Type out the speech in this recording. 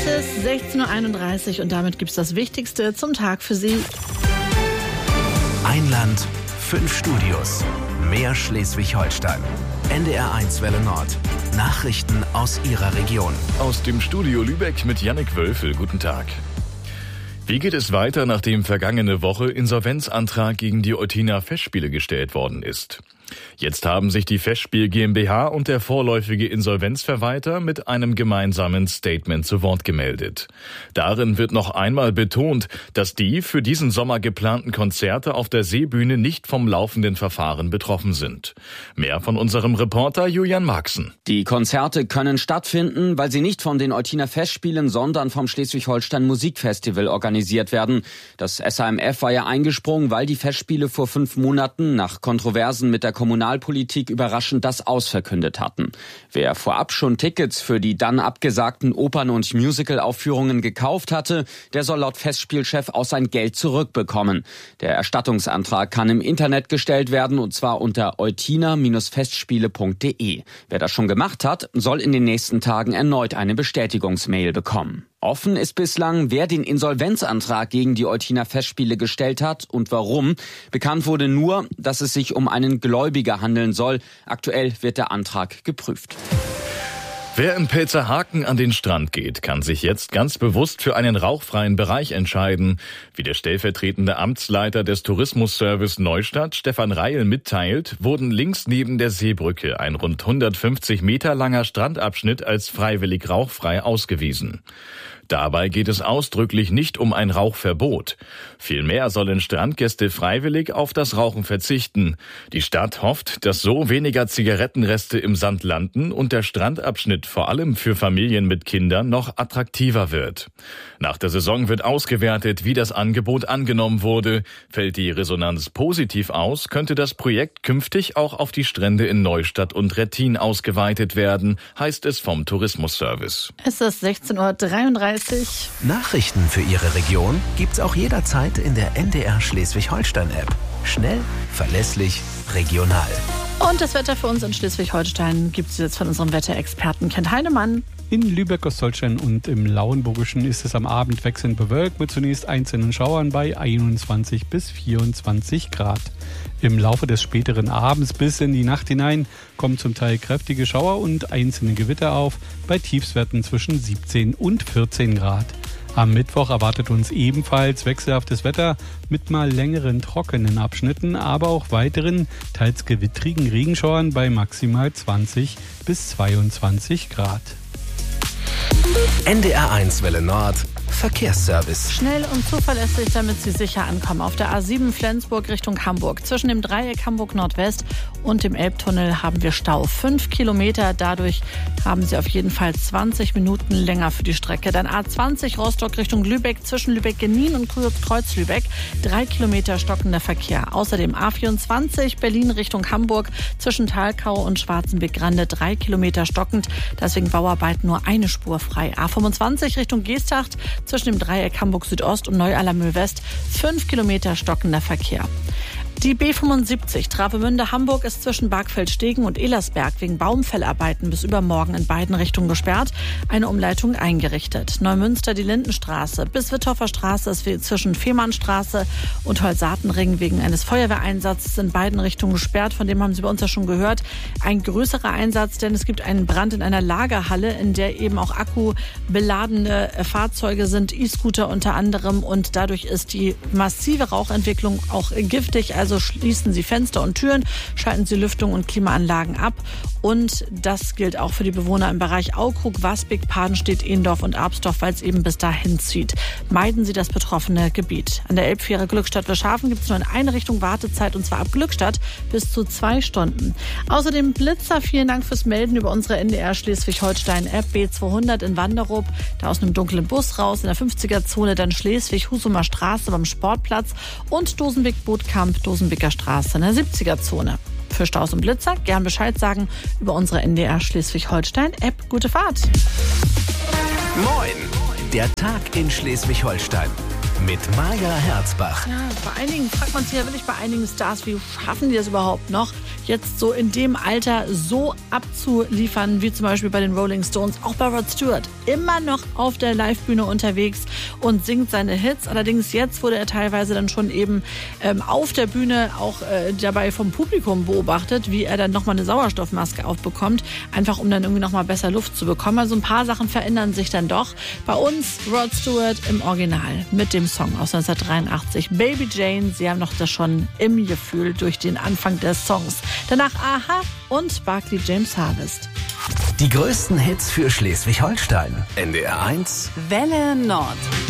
ist 16.31 Uhr und damit gibt es das Wichtigste zum Tag für Sie. Ein Land, 5 Studios, mehr Schleswig-Holstein. NDR1 Welle Nord. Nachrichten aus Ihrer Region. Aus dem Studio Lübeck mit Jannik Wölfel. Guten Tag. Wie geht es weiter, nachdem vergangene Woche Insolvenzantrag gegen die Eutiner Festspiele gestellt worden ist? Jetzt haben sich die Festspiel GmbH und der vorläufige Insolvenzverwalter mit einem gemeinsamen Statement zu Wort gemeldet. Darin wird noch einmal betont, dass die für diesen Sommer geplanten Konzerte auf der Seebühne nicht vom laufenden Verfahren betroffen sind. Mehr von unserem Reporter Julian Marxen. Die Konzerte können stattfinden, weil sie nicht von den Eutiner Festspielen, sondern vom Schleswig-Holstein Musikfestival organisiert werden. Das SAMF war ja eingesprungen, weil die Festspiele vor 5 Monaten nach Kontroversen mit der Kommunalpolitik überraschend das Aus verkündet hatten. Wer vorab schon Tickets für die dann abgesagten Opern- und Musical-Aufführungen gekauft hatte, der soll laut Festspielchef auch sein Geld zurückbekommen. Der Erstattungsantrag kann im Internet gestellt werden, und zwar unter eutiner-festspiele.de. Wer das schon gemacht hat, soll in den nächsten Tagen erneut eine Bestätigungsmail bekommen. Offen ist bislang, wer den Insolvenzantrag gegen die Eutiner Festspiele gestellt hat und warum. Bekannt wurde nur, dass es sich um einen Gläubiger handeln soll. Aktuell wird der Antrag geprüft. Wer in Pelzerhaken an den Strand geht, kann sich jetzt ganz bewusst für einen rauchfreien Bereich entscheiden. Wie der stellvertretende Amtsleiter des Tourismusservice Neustadt, Stefan Reil, mitteilt, wurden links neben der Seebrücke ein rund 150 Meter langer Strandabschnitt als freiwillig rauchfrei ausgewiesen. Dabei geht es ausdrücklich nicht um ein Rauchverbot. Vielmehr sollen Strandgäste freiwillig auf das Rauchen verzichten. Die Stadt hofft, dass so weniger Zigarettenreste im Sand landen und der Strandabschnitt vor allem für Familien mit Kindern noch attraktiver wird. Nach der Saison wird ausgewertet, wie das Angebot angenommen wurde. Fällt die Resonanz positiv aus, könnte das Projekt künftig auch auf die Strände in Neustadt und Rettin ausgeweitet werden, heißt es vom Tourismusservice. Es ist 16.33 Uhr. Nachrichten für Ihre Region gibt's auch jederzeit in der NDR Schleswig-Holstein-App. Schnell, verlässlich, regional. Und das Wetter für uns in Schleswig-Holstein gibt es jetzt von unserem Wetterexperten Kent Heinemann. In Lübeck, Ostholstein und im Lauenburgischen ist es am Abend wechselnd bewölkt mit zunächst einzelnen Schauern bei 21 bis 24 Grad. Im Laufe des späteren Abends bis in die Nacht hinein kommen zum Teil kräftige Schauer und einzelne Gewitter auf, bei Tiefstwerten zwischen 17 und 14 Grad. Am Mittwoch erwartet uns ebenfalls wechselhaftes Wetter mit mal längeren trockenen Abschnitten, aber auch weiteren, teils gewittrigen Regenschauern bei maximal 20 bis 22 Grad. NDR1 Welle Nord. Verkehrsservice. Schnell und zuverlässig, damit Sie sicher ankommen. Auf der A7 Flensburg Richtung Hamburg. Zwischen dem Dreieck Hamburg Nordwest und dem Elbtunnel haben wir Stau. 5 Kilometer. Dadurch haben Sie auf jeden Fall 20 Minuten länger für die Strecke. Dann A20 Rostock Richtung Lübeck. Zwischen Lübeck-Genin und Kreuz-Lübeck. 3 Kilometer stockender Verkehr. Außerdem A24 Berlin Richtung Hamburg. Zwischen Thalkau und Schwarzenbeck-Grande 3 Kilometer stockend. Deswegen Bauarbeiten nur eine Spur frei. A25 Richtung Geesthacht. Zwischen dem Dreieck Hamburg Südost und Neu-Allermühl West 5 Kilometer stockender Verkehr. Die B75 Travemünde-Hamburg ist zwischen Bargfeld-Stegen und Elersberg wegen Baumfellarbeiten bis übermorgen in beiden Richtungen gesperrt. Eine Umleitung eingerichtet. Neumünster die Lindenstraße bis Witthoffer Straße ist zwischen Fehmarnstraße und Holsatenring wegen eines Feuerwehreinsatzes in beiden Richtungen gesperrt. Von dem haben Sie bei uns ja schon gehört. Ein größerer Einsatz, denn es gibt einen Brand in einer Lagerhalle, in der eben auch akkubeladene Fahrzeuge sind, E-Scooter unter anderem. Und dadurch ist die massive Rauchentwicklung auch giftig. Also schließen Sie Fenster und Türen, schalten Sie Lüftung und Klimaanlagen ab. Und das gilt auch für die Bewohner im Bereich Aukrug, Wasbek, Padenstedt, Ehendorf und Arbsdorf, weil es eben bis dahin zieht. Meiden Sie das betroffene Gebiet. An der Elbfähre Glückstadt-Wilschafen gibt es nur in eine Richtung Wartezeit, und zwar ab Glückstadt bis zu 2 Stunden. Außerdem Blitzer, vielen Dank fürs Melden über unsere NDR Schleswig-Holstein-App. B200 in Wanderup, da aus einem dunklen Bus raus, in der 50er-Zone dann Schleswig, Husumer Straße beim Sportplatz und Dosenweg-Bootkamp, Dosenbeker Straße in der 70er-Zone. Für Staus und Blitzer gern Bescheid sagen über unsere NDR Schleswig-Holstein-App. Gute Fahrt! Moin! Der Tag in Schleswig-Holstein. mit Maja Herzbach. Ja, bei einigen fragt man sich ja wirklich, bei einigen Stars, wie schaffen die das überhaupt noch, jetzt so in dem Alter so abzuliefern, wie zum Beispiel bei den Rolling Stones, auch bei Rod Stewart. Immer noch auf der Livebühne unterwegs und singt seine Hits. Allerdings jetzt wurde er teilweise dann schon eben auf der Bühne auch dabei vom Publikum beobachtet, wie er dann nochmal eine Sauerstoffmaske aufbekommt, einfach um dann irgendwie nochmal besser Luft zu bekommen. Also ein paar Sachen verändern sich dann doch. Bei uns Rod Stewart im Original mit dem Song aus 1983, Baby Jane. Sie haben noch das schon im Gefühl durch den Anfang des Songs. Danach Aha und Barclay James Harvest. Die größten Hits für Schleswig-Holstein. NDR 1 Welle Nord.